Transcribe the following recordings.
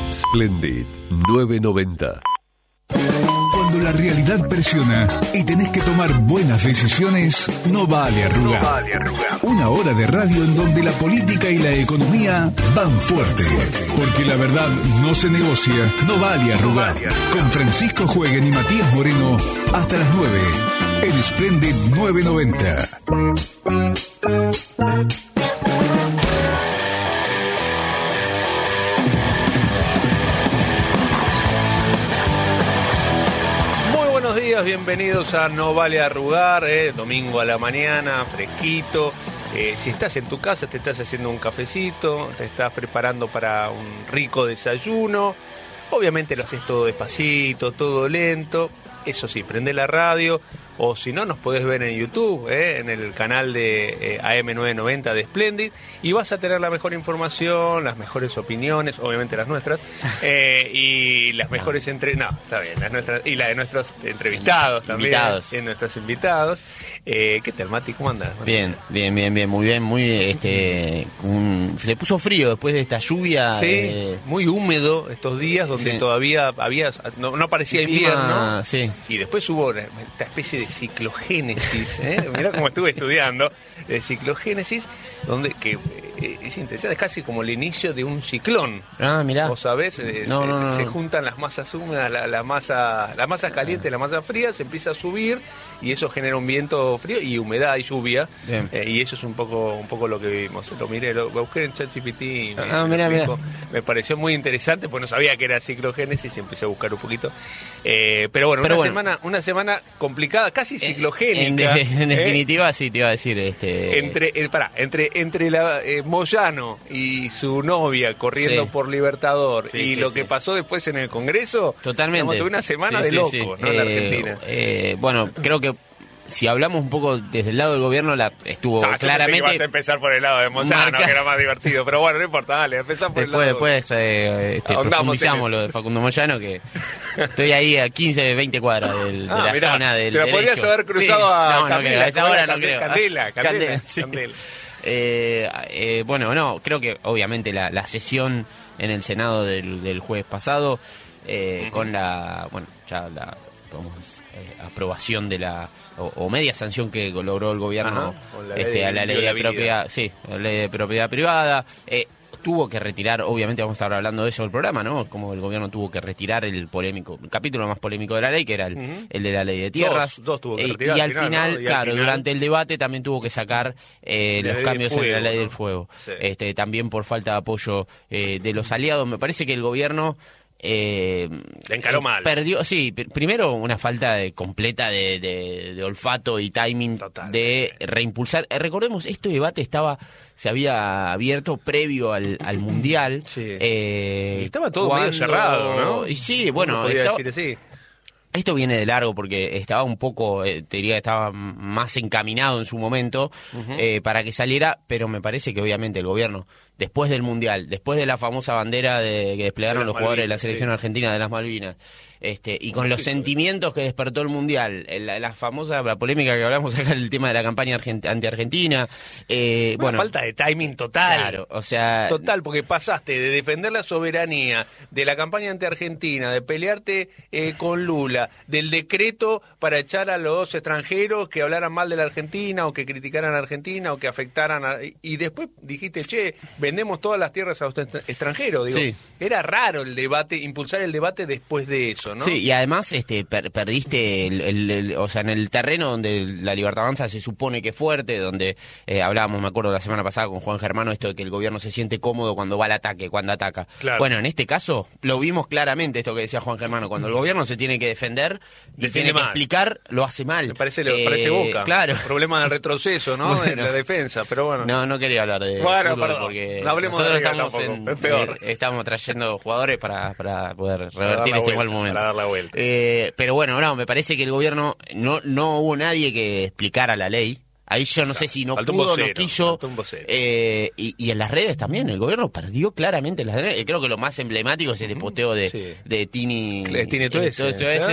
Splendid 990. Cuando la realidad presiona y tenés que tomar buenas decisiones, no vale arrugar. Una hora de radio en donde la política y la economía van fuerte. Porque la verdad no se negocia, no vale arrugar. Con Francisco Jueguen y Matías Moreno hasta las 9 en Splendid 990. Buenos días, bienvenidos a No Vale Arrugar, domingo a la mañana, fresquito. Si estás en tu casa, te estás haciendo un cafecito, te estás preparando para un rico desayuno. Obviamente lo haces todo despacito, todo lento. Eso sí, prende la radio, o si no, nos podés ver en YouTube, en el canal de AM990 de Splendid, y vas a tener la mejor información, las mejores opiniones, obviamente las nuestras, y las mejores está bien, las nuestras, y la de nuestros entrevistados también, en nuestros invitados. ¿Qué tal, Mati? ¿Cómo andás? Bien, muy bien, se puso frío después de esta lluvia. Sí, muy húmedo estos días, donde todavía no parecía invierno. Sí. Y después hubo esta especie de ciclogénesis, mirá cómo estuve estudiando, de ciclogénesis, donde es interesante, es casi como el inicio de un ciclón. Ah, mirá. Vos sabés, se juntan las masas húmedas, la masa caliente, la masa fría, se empieza a subir y eso genera un viento frío y humedad y lluvia. Y eso es un poco lo que vivimos. Lo busqué en ChatGPT y me pareció muy interesante, porque no sabía que era ciclogénesis y empecé a buscar un poquito. Pero bueno, una semana complicada, casi ciclogénica. En definitiva, sí, te iba a decir. Entre la Moyano y su novia corriendo por Libertador lo que pasó después en el Congreso, totalmente. Tuve una semana de loco, ¿no? En la Argentina. Bueno, creo que si hablamos un poco desde el lado del gobierno, estuvo claramente. Yo pensé que ibas a empezar por el lado de Moyano, que era más divertido, pero bueno, no importa, dale, empezá por el lado. Después profundizamos lo de Facundo Moyano, que estoy ahí a 15, 2020 cuadras de la zona del derecho. Pero podrías haber cruzado a Candela. A esa hora no creo. Candela. Creo que obviamente la sesión en el Senado del jueves pasado, con la aprobación de o media sanción que logró el gobierno a la ley de propiedad, la ley de propiedad privada, tuvo que retirar, obviamente vamos a estar hablando de eso en el programa, ¿no? Como el gobierno tuvo que retirar el capítulo más polémico de la ley, que era el de la ley de tierras. Dos tuvo que retirar. Y al final, durante el debate también tuvo que sacar los cambios en la ley del fuego. Sí. También por falta de apoyo de los aliados. Me parece que el gobierno encaró mal. Perdió, primero una falta completa de olfato y timing. Total. De reimpulsar. Recordemos, este debate se había abierto previo al Mundial. Y estaba todo medio cerrado, ¿no? Y sí, bueno, esto viene de largo porque estaba un poco, te diría que estaba más encaminado en su momento para que saliera, pero me parece que obviamente el gobierno, después del Mundial, después de la famosa bandera que desplegaron los jugadores de la selección argentina de las Malvinas, y con los sentimientos que despertó el Mundial, la polémica que hablamos acá, el tema de la campaña anti-Argentina, falta de timing total. Claro, o sea, total, porque pasaste de defender la soberanía, de la campaña anti-Argentina, de pelearte con Lula, del decreto para echar a los extranjeros que hablaran mal de la Argentina o que criticaran a Argentina o que afectaran y después dijiste, vendemos todas las tierras a los extranjeros. Era raro el debate, impulsar el debate después de eso, ¿no? Sí, y además perdiste en el terreno donde la Libertad Avanza se supone que es fuerte, donde hablábamos, me acuerdo la semana pasada con Juan Germano, esto de que el gobierno se siente cómodo cuando va al ataque, cuando ataca. Claro. Bueno, en este caso lo vimos claramente, esto que decía Juan Germano, cuando el gobierno se tiene que defender y tiene que explicar, lo hace mal. Me parece Boca. Claro. El problema del retroceso, ¿no? En la defensa, pero bueno. No quería hablar de fútbol porque no hablemos nosotros estamos estamos trayendo jugadores para poder revertir este mal momento. Para dar la vuelta. Pero bueno, me parece que el gobierno no hubo nadie que explicara la ley Ahí yo no sé si no Faltó un pudo, vocero, no quiso. faltó un vocero. Y en las redes también, el gobierno perdió claramente en las redes. Creo que lo más emblemático es el posteo de Tini. Tini Tuesel,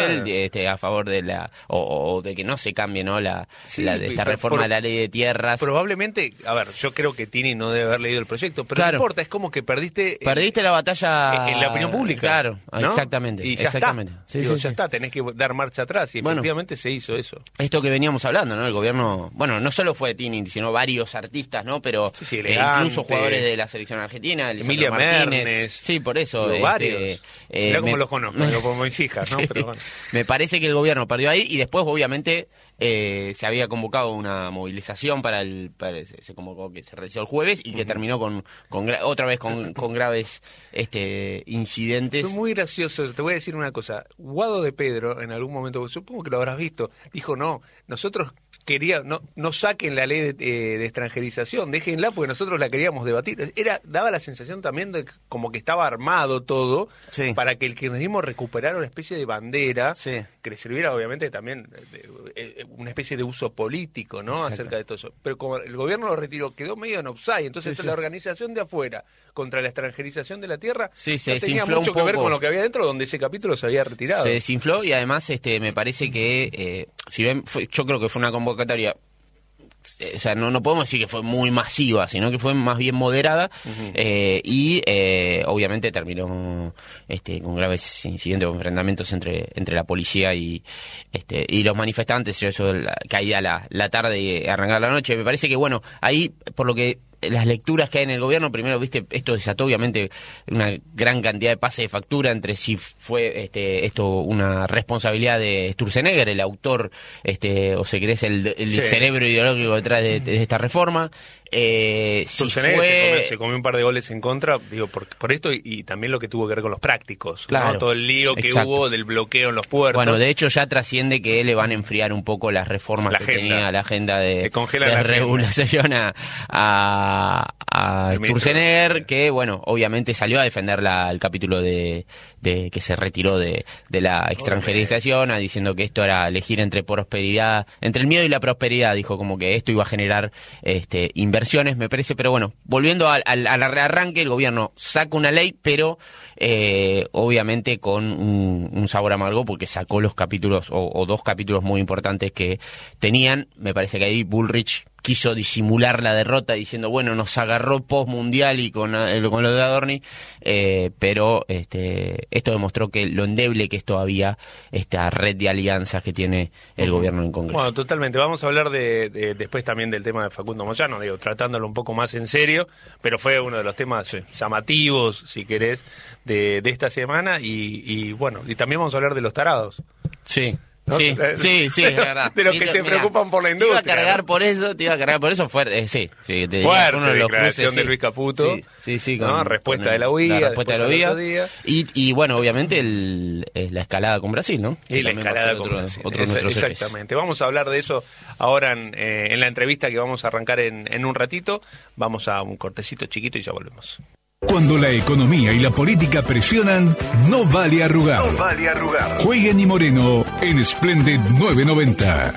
a favor de o de que no se cambie, ¿no? De esta reforma de la ley de tierras. Probablemente, a ver, yo creo que Tini no debe haber leído el proyecto, pero claro. no importa, es como que perdiste la batalla en la opinión pública. Claro, ¿no? Exactamente. Y ya exactamente. está. Sí, Ya está, tenés que dar marcha atrás y efectivamente se hizo eso. Esto que veníamos hablando, ¿no? El gobierno, bueno, no solo fue Tini, sino varios artistas, ¿no? Pero incluso jugadores de la selección argentina, Emilia Mernes. Sí, por eso. Varios. Mirá cómo los conozco, como mis hijas, ¿no? Sí. Pero bueno. Me parece que el gobierno perdió ahí y después, obviamente, se había convocado una movilización se convocó que se realizó el jueves y que terminó otra vez con graves incidentes. Fue muy gracioso. Te voy a decir una cosa. Guado de Pedro, en algún momento, supongo que lo habrás visto, dijo, no, nosotros no saquen la ley de extranjerización, déjenla porque nosotros la queríamos debatir. Daba la sensación también de como que estaba armado todo para que el kirchnerismo recuperara una especie de bandera que le sirviera obviamente también una especie de uso político, ¿no? Exacto. Acerca de todo eso. Pero como el gobierno lo retiró, quedó medio en offside, entonces la organización de afuera contra la extranjerización de la tierra se tenía desinfló mucho un que ver poco con lo que había dentro, donde ese capítulo se había retirado. Se desinfló y además me parece que si bien yo creo que fue una convocatoria, o sea, no podemos decir que fue muy masiva, sino que fue más bien moderada. Y obviamente terminó con graves incidentes o enfrentamientos entre la policía y los manifestantes. Eso caía la tarde y arrancaba la noche. Me parece que, bueno, ahí, por lo que las lecturas que hay en el gobierno, primero, esto desató obviamente una gran cantidad de pases de factura entre si fue esto una responsabilidad de Sturzenegger, el autor, o si querés, el cerebro ideológico detrás de esta reforma. Sturzenegger se comió un par de goles en contra, digo, por esto y también lo que tuvo que ver con los prácticos, claro, ¿no? Todo el lío que hubo del bloqueo en los puertos. Bueno, de hecho ya trasciende que le van a enfriar un poco las reformas tenía la agenda de regulación a Sturzenegger, que bueno, obviamente salió a defender el capítulo de que se retiró de la extranjerización, diciendo que esto era elegir entre el miedo y la prosperidad, dijo como que esto iba a generar inversiones, me parece. Pero bueno, volviendo al arranque, el gobierno saca una ley, pero obviamente con un sabor amargo, porque sacó los capítulos o dos capítulos muy importantes que tenían. Me parece que ahí Bullrich quiso disimular la derrota diciendo, bueno, nos agarró post-mundial y con lo de Adorni, pero esto demostró que lo endeble que es todavía esta red de alianzas que tiene el gobierno en Congreso. Bueno, totalmente. Vamos a hablar después también del tema de Facundo Moyano, tratándolo un poco más en serio, pero fue uno de los temas llamativos, si querés, de esta semana y bueno, y también vamos a hablar de los tarados. Sí. ¿No? Sí, es verdad. De los que se preocupan por la industria. Te iba a cargar por eso fuerte. Fuerte uno de los declaración de Luis Caputo. Sí, respuesta de la UIA. Y bueno, obviamente la escalada con Brasil, ¿no? Y la escalada con Brasil. Exactamente. Vamos a hablar de eso ahora en la entrevista que vamos a arrancar en un ratito. Vamos a un cortecito chiquito y ya volvemos. Cuando la economía y la política presionan, no vale arrugar. Jueguen y Moreno en Splendid 990.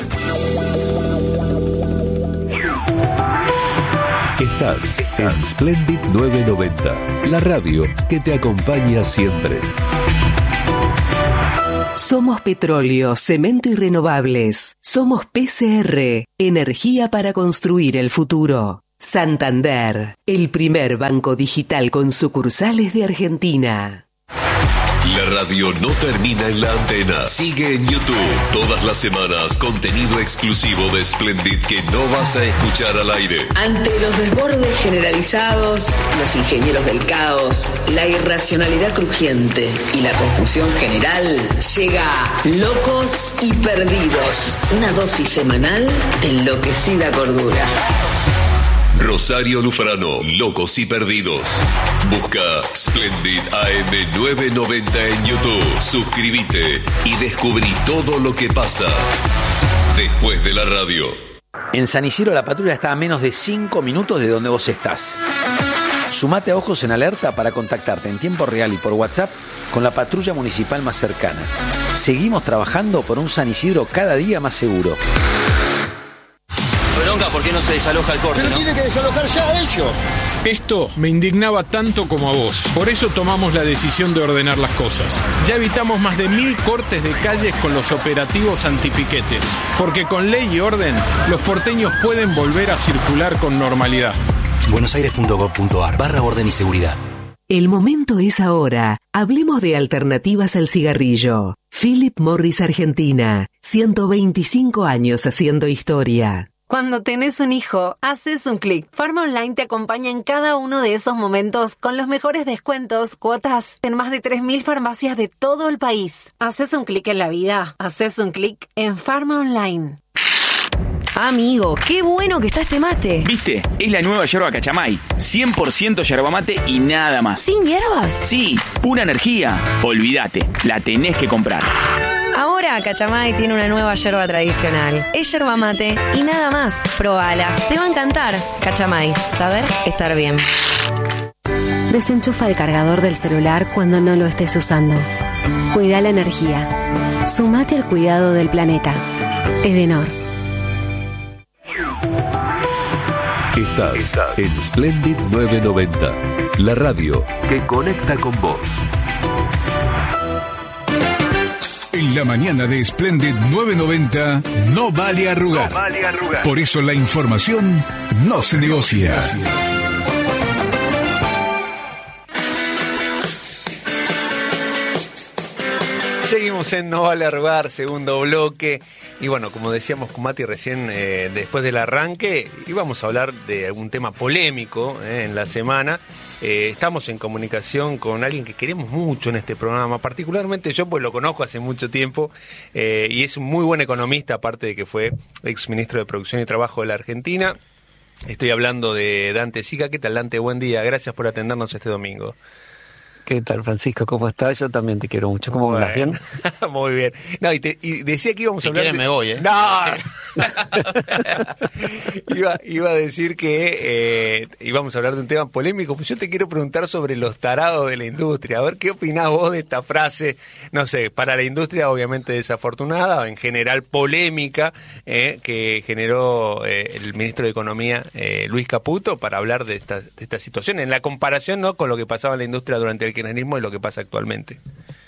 Estás en Splendid 990, la radio que te acompaña siempre. Somos petróleo, cemento y renovables. Somos PCR, energía para construir el futuro. Santander, el primer banco digital con sucursales de Argentina. La radio no termina en la antena. Sigue en YouTube. Todas las semanas, contenido exclusivo de Splendid que no vas a escuchar al aire. Ante los desbordes generalizados, los ingenieros del caos, la irracionalidad crujiente y la confusión general, llega Locos y Perdidos. Una dosis semanal de enloquecida cordura. Rosario Lufrano, Locos y Perdidos. Busca Splendid AM 990 en YouTube. Suscríbete y descubrí todo lo que pasa después de la radio. En San Isidro la patrulla está a menos de 5 minutos de donde vos estás. Sumate a Ojos en Alerta para contactarte en tiempo real y por WhatsApp con la patrulla municipal más cercana. Seguimos trabajando por un San Isidro cada día más seguro. Bronca se desaloja el corte, pero ¿no? tienen que desalojar ya ellos. Esto me indignaba tanto como a vos. Por eso tomamos la decisión de ordenar las cosas. Ya evitamos más de 1000 cortes de calles con los operativos antipiquetes. Porque con ley y orden, los porteños pueden volver a circular con normalidad. buenosaires.gov.ar/orden y seguridad. El momento es ahora. Hablemos de alternativas al cigarrillo. Philip Morris Argentina. 125 años haciendo historia. Cuando tenés un hijo, haces un clic. Pharma Online te acompaña en cada uno de esos momentos con los mejores descuentos, cuotas en más de 3.000 farmacias de todo el país. Haces un clic en la vida. Haces un clic en Pharma Online. Amigo, qué bueno que está este mate. ¿Viste? Es la nueva yerba Cachamay. 100% yerba mate y nada más. ¿Sin hierbas? Sí, pura energía. Olvídate, la tenés que comprar. Ahora Cachamay tiene una nueva yerba tradicional. Es yerba mate y nada más. Probala, te va a encantar. Cachamay, saber estar bien. Desenchufa el cargador del celular cuando no lo estés usando. Cuida la energía. Sumate al cuidado del planeta. Edenor. Estás en Splendid 990, la radio que conecta con vos. En la mañana de Splendid 990 no vale arrugar. Por eso la información no se negocia. Seguimos en No Vale Arrugar, segundo bloque. Y bueno, como decíamos con Mati recién, después del arranque, íbamos a hablar de un tema polémico en la semana. Estamos en comunicación con alguien que queremos mucho en este programa, particularmente yo, pues lo conozco hace mucho tiempo, y es un muy buen economista, aparte de que fue ex ministro de Producción y Trabajo de la Argentina. Estoy hablando de Dante Sica. ¿Qué tal, Dante? Buen día, gracias por atendernos este domingo. ¿Qué tal, Francisco? ¿Cómo estás? Yo también te quiero mucho. ¿Cómo andas? ¿Bien? Muy bien. No, y decía que íbamos a hablar... Si quieren me voy, ¿eh? ¡No! iba a decir que íbamos a hablar de un tema polémico, pues yo te quiero preguntar sobre los tarados de la industria. A ver, ¿qué opinás vos de esta frase? No sé, para la industria obviamente desafortunada, en general polémica, que generó el ministro de Economía, Luis Caputo, para hablar de esta situación, en la comparación, ¿no?, con lo que pasaba en la industria durante el kirchnerismo y lo que pasa actualmente.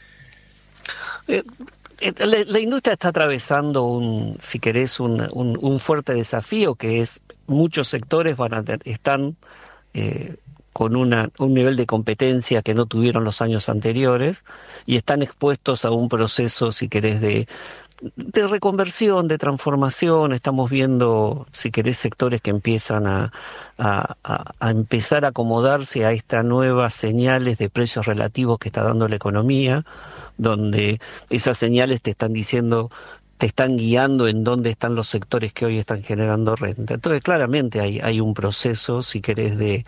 La industria está atravesando un fuerte desafío, que es muchos sectores están con un nivel de competencia que no tuvieron los años anteriores y están expuestos a un proceso, si querés, de reconversión, de transformación. Estamos viendo, si querés, sectores que empiezan a empezar a acomodarse a estas nuevas señales de precios relativos que está dando la economía, donde esas señales te están diciendo, te están guiando en dónde están los sectores que hoy están generando renta. Entonces, claramente hay un proceso, si querés, de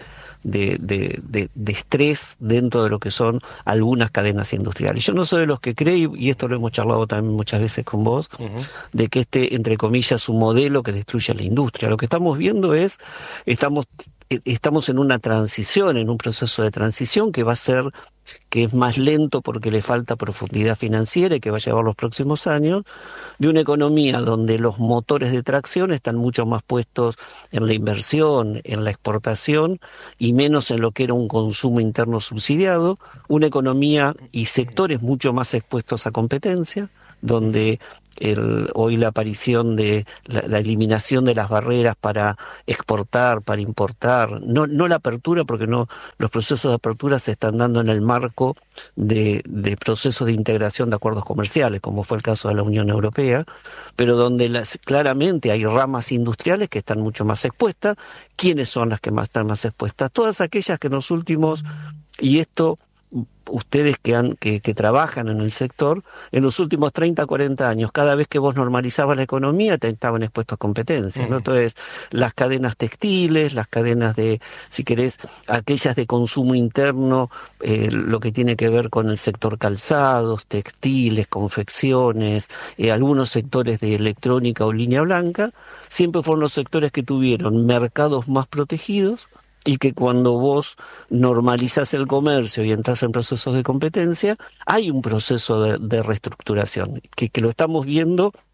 estrés dentro de lo que son algunas cadenas industriales. Yo no soy de los que cree, y esto lo hemos charlado también muchas veces con vos, de que entre comillas, un modelo que destruye la industria. Lo que estamos viendo es, estamos en una transición, en un proceso de transición que es más lento porque le falta profundidad financiera y que va a llevar los próximos años, de una economía donde los motores de tracción están mucho más puestos en la inversión, en la exportación y menos en lo que era un consumo interno subsidiado, una economía y sectores mucho más expuestos a competencia, donde hoy la aparición de la eliminación de las barreras para exportar, para importar, no la apertura, porque no, los procesos de apertura se están dando en el marco de procesos de integración de acuerdos comerciales, como fue el caso de la Unión Europea, pero donde claramente hay ramas industriales que están mucho más expuestas. ¿Quiénes son las que están más expuestas? Todas aquellas que en los últimos, y esto ustedes que trabajan en el sector, en los últimos 30, 40 años, cada vez que vos normalizabas la economía, te estaban expuestos a competencias, ¿no? Entonces, las cadenas textiles, las cadenas de, si querés, aquellas de consumo interno, lo que tiene que ver con el sector calzados, textiles, confecciones, algunos sectores de electrónica o línea blanca, siempre fueron los sectores que tuvieron mercados más protegidos, y que cuando vos normalizás el comercio y entras en procesos de competencia, hay un proceso de reestructuración, que lo estamos viendo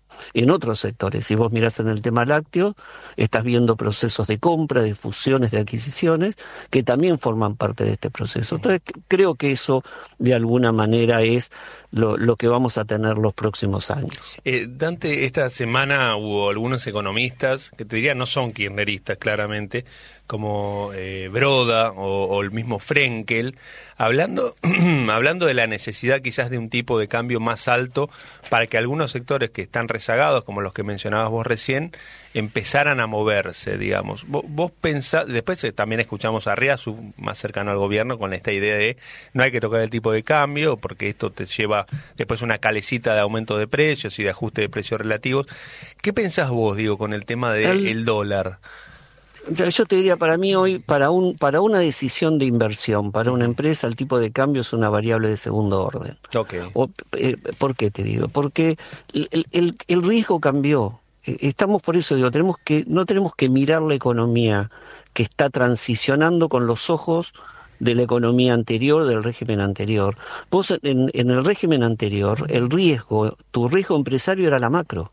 en otros sectores. Si vos mirás en el tema lácteo, estás viendo procesos de compra, de fusiones, de adquisiciones, que también forman parte de este proceso. Entonces, creo que eso, de alguna manera, es lo que vamos a tener los próximos años. Dante, esta semana hubo algunos economistas que te diría no son kirchneristas, claramente, como Broda o el mismo Frenkel, hablando de la necesidad quizás de un tipo de cambio más alto para que algunos sectores que están rezagados, como los que mencionabas vos recién, empezaran a moverse, digamos. Vos pensás, después también escuchamos a Riazu, más cercano al gobierno, con esta idea de no hay que tocar el tipo de cambio, porque esto te lleva después una calecita de aumento de precios y de ajuste de precios relativos. ¿Qué pensás vos, digo, con el tema del dólar? Yo te diría, para mí hoy, para una decisión de inversión, para una empresa, el tipo de cambio es una variable de segundo orden. Okay. ¿Por qué te digo? Porque el riesgo cambió. Estamos, por eso digo, no tenemos que mirar la economía que está transicionando con los ojos de la economía anterior, del régimen anterior. Vos en el régimen anterior, tu riesgo empresario era la macro.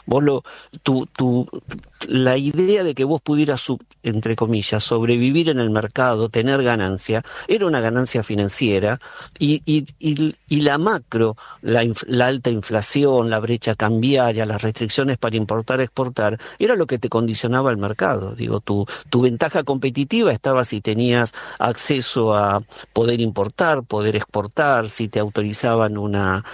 La idea de que vos pudieras, entre comillas, sobrevivir en el mercado, tener ganancia, era una ganancia financiera, y la macro, la alta inflación, la brecha cambiaria, las restricciones para importar, exportar, era lo que te condicionaba el mercado. Digo, tu ventaja competitiva estaba si tenías acceso a poder importar, poder exportar, si te autorizaban una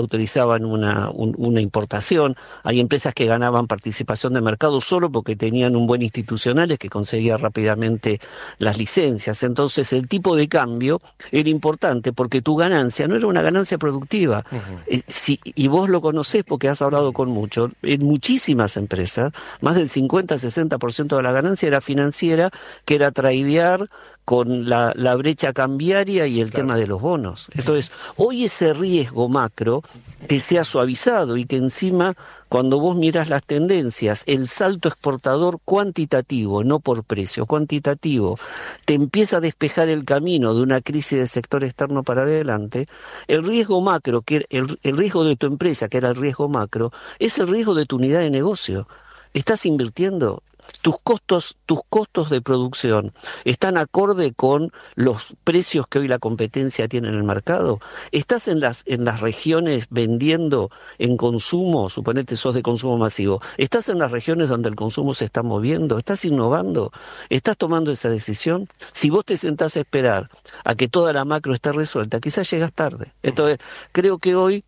importación. Hay empresas que ganaban participación de mercado solo porque tenían un buen institucionales que conseguía rápidamente las licencias. Entonces el tipo de cambio era importante porque tu ganancia no era una ganancia productiva. Uh-huh. Y vos lo conocés porque has hablado con muchos. En muchísimas empresas, más del 50-60% de la ganancia era financiera, que era tradear con la brecha cambiaria y el tema de los bonos. Entonces, hoy ese riesgo macro que se ha suavizado y que encima, cuando vos mirás las tendencias, el salto exportador cuantitativo, no por precio, cuantitativo, te empieza a despejar el camino de una crisis del sector externo para adelante. El riesgo macro, que el riesgo de tu empresa, que era el riesgo macro, es el riesgo de tu unidad de negocio. Estás invirtiendo. Tus costos de producción están acorde con los precios que hoy la competencia tiene en el mercado. Estás en las regiones vendiendo en consumo, suponete sos de consumo masivo. Estás en las regiones donde el consumo se está moviendo. Estás innovando. Estás tomando esa decisión. Si vos te sentás a esperar a que toda la macro esté resuelta, quizás llegas tarde. Entonces, creo que hoy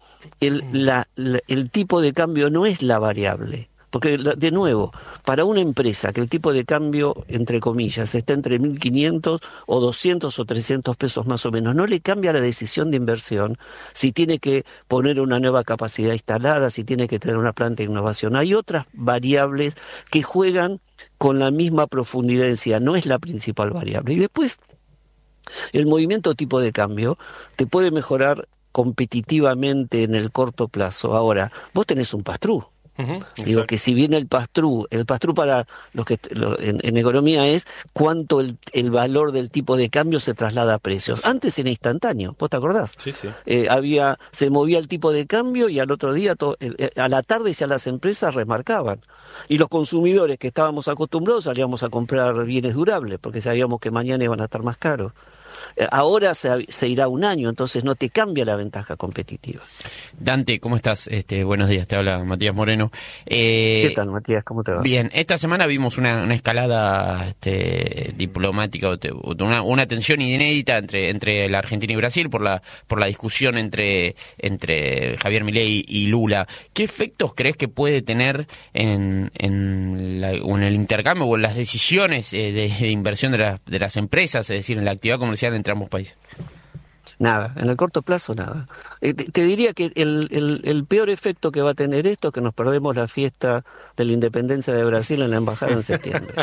el tipo de cambio no es la variable. Porque, de nuevo, para una empresa que el tipo de cambio, entre comillas, está entre 1.500 o 200 o 300 pesos más o menos, no le cambia la decisión de inversión si tiene que poner una nueva capacidad instalada, si tiene que tener una planta de innovación. Hay otras variables que juegan con la misma profundidad, no es la principal variable. Y después, el movimiento tipo de cambio te puede mejorar competitivamente en el corto plazo. Ahora, vos tenés un pass-through. Uh-huh, digo que si bien el pass-through para los que en economía es cuánto el valor del tipo de cambio se traslada a precios. Antes era instantáneo, ¿vos te acordás? Sí, sí. Se movía el tipo de cambio y al otro día, a la tarde ya las empresas remarcaban. Y los consumidores que estábamos acostumbrados salíamos a comprar bienes durables porque sabíamos que mañana iban a estar más caros. Ahora se irá un año, entonces no te cambia la ventaja competitiva. Dante, ¿cómo estás? Buenos días, te habla Matías Moreno. ¿Qué tal, Matías? ¿Cómo te va? Bien, esta semana vimos una escalada diplomática, una tensión inédita entre la Argentina y Brasil por la discusión entre Javier Milei y Lula. ¿Qué efectos crees que puede tener en el intercambio o en las decisiones de inversión de las empresas, es decir, en la actividad comercial entre ambos países? Nada, en el corto plazo nada. Te diría que el peor efecto que va a tener esto es que nos perdemos la fiesta de la independencia de Brasil en la embajada en septiembre.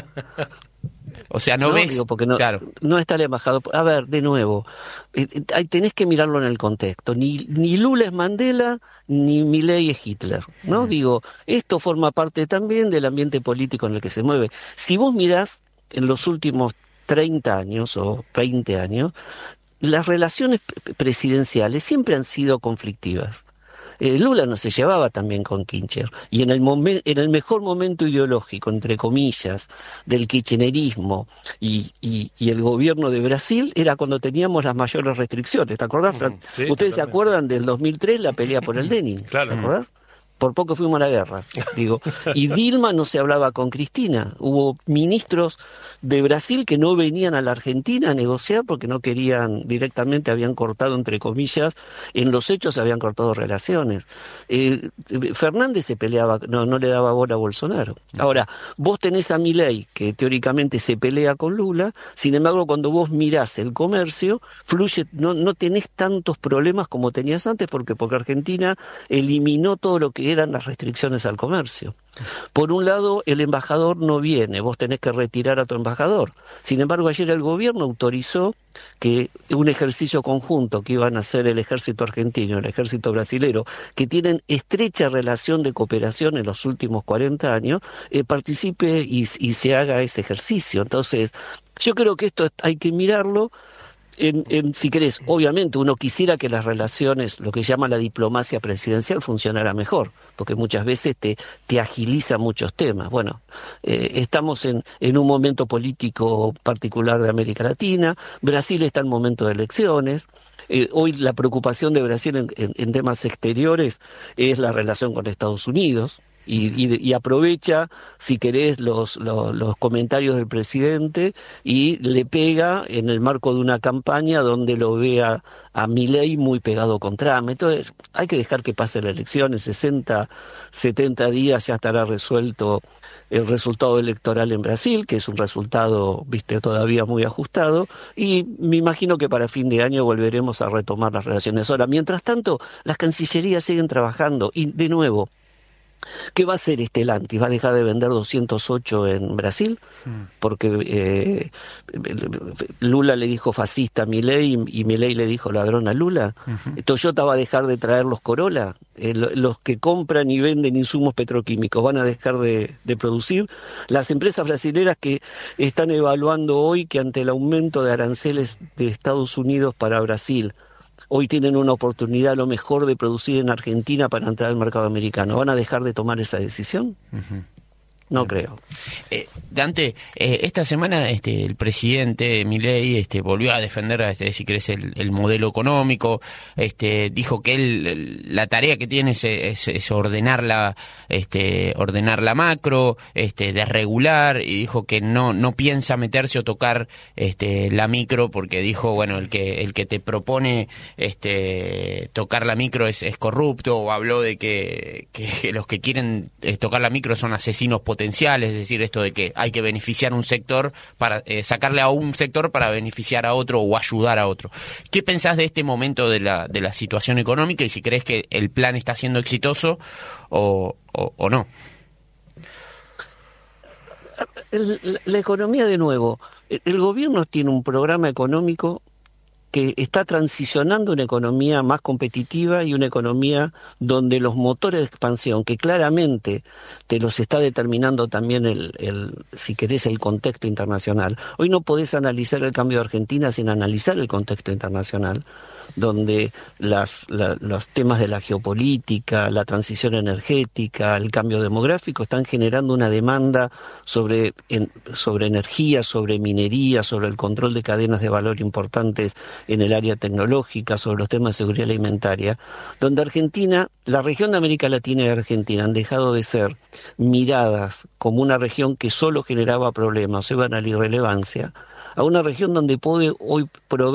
O sea, no ves... Digo, porque no está el embajador. A ver, de nuevo, tenés que mirarlo en el contexto. Ni Lula es Mandela, ni Milei es Hitler, ¿no? Uh-huh. Digo, esto forma parte también del ambiente político en el que se mueve. Si vos mirás en los últimos 30 años o 20 años, las relaciones presidenciales siempre han sido conflictivas. Lula no se llevaba tan bien con Kirchner, y en el mejor momento ideológico, entre comillas, del kirchnerismo y el gobierno de Brasil, era cuando teníamos las mayores restricciones. ¿Te acordás, Fran? Sí, ¿Ustedes se totalmente. acuerdan del 2003, la pelea por el Lenin? Claro. ¿Te acordás? Por poco fuimos a la guerra, digo. Y Dilma no se hablaba con Cristina. Hubo ministros de Brasil que no venían a la Argentina a negociar porque no querían, directamente habían cortado, entre comillas, en los hechos habían cortado relaciones. Fernández se peleaba, no le daba bola a Bolsonaro. Ahora, vos tenés a Milei, que teóricamente se pelea con Lula, sin embargo, cuando vos mirás el comercio, fluye, no tenés tantos problemas como tenías antes, porque Argentina eliminó todo lo que eran las restricciones al comercio. Por un lado, el embajador no viene, vos tenés que retirar a tu embajador. Sin embargo, ayer el gobierno autorizó que un ejercicio conjunto que iban a hacer el ejército argentino y el ejército brasilero, que tienen estrecha relación de cooperación en los últimos 40 años, participe y se haga ese ejercicio. Entonces, yo creo que esto hay que mirarlo si querés. Obviamente uno quisiera que las relaciones, lo que llama la diplomacia presidencial, funcionara mejor, porque muchas veces te agiliza muchos temas. Bueno, estamos en un momento político particular de América Latina, Brasil está en momento de elecciones. Hoy la preocupación de Brasil en temas exteriores es la relación con Estados Unidos. Y aprovecha, si querés, los comentarios del presidente y le pega en el marco de una campaña donde lo ve a Milei muy pegado con Trump. Entonces hay que dejar que pase la elección, en 60, 70 días ya estará resuelto el resultado electoral en Brasil, que es un resultado, todavía muy ajustado, y me imagino que para fin de año volveremos a retomar las relaciones. Ahora, mientras tanto, las cancillerías siguen trabajando, y de nuevo, ¿qué va a hacer Stellantis? ¿Va a dejar de vender 208 en Brasil? Porque Lula le dijo fascista a Milei y Milei le dijo ladrón a Lula. ¿Toyota va a dejar de traer los Corolla? Los que compran y venden insumos petroquímicos van a dejar de producir. Las empresas brasileras que están evaluando hoy que ante el aumento de aranceles de Estados Unidos para Brasil, hoy tienen una oportunidad a lo mejor de producir en Argentina para entrar al mercado americano. ¿Van a dejar de tomar esa decisión? No creo. Dante, esta semana el presidente Milei volvió a defender, si querés, el modelo económico. Dijo que la tarea que tiene es ordenar la macro, desregular, y dijo que no piensa meterse o tocar la micro, porque dijo, bueno, el que te propone tocar la micro es corrupto, o habló de que los que quieren tocar la micro son asesinos potenciales, es decir, esto de que hay que beneficiar un sector para sacarle a un sector para beneficiar a otro o ayudar a otro. ¿Qué pensás de este momento de la situación económica, y si crees que el plan está siendo exitoso o no? La economía, de nuevo, el gobierno tiene un programa económico que está transicionando una economía más competitiva y una economía donde los motores de expansión, que claramente te los está determinando también si querés, el contexto internacional. Hoy no podés analizar el cambio de Argentina sin analizar el contexto internacional, donde los temas de la geopolítica, la transición energética, el cambio demográfico están generando una demanda sobre energía, sobre minería, sobre el control de cadenas de valor importantes en el área tecnológica, sobre los temas de seguridad alimentaria, donde Argentina, la región de América Latina y Argentina han dejado de ser miradas como una región que solo generaba problemas, iban a la irrelevancia, a una región donde puede hoy proveer